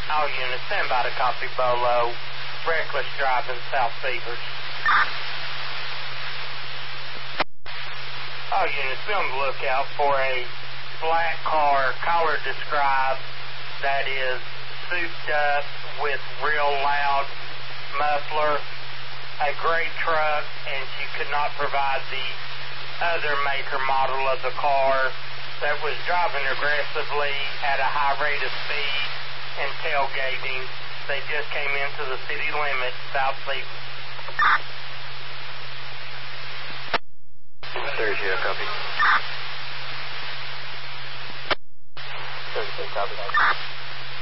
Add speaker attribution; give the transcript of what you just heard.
Speaker 1: All units, stand by to copy Bolo. Reckless driving, South Beavers. All units, be on the lookout for a black car, color described, that is souped up with real loud muffler, a gray truck, and she could not provide the other make or model of the car, that was driving aggressively at a high rate of speed and tailgating. They just came into the city limits, South Beavers.
Speaker 2: Thursday, copy. Thursday, copy.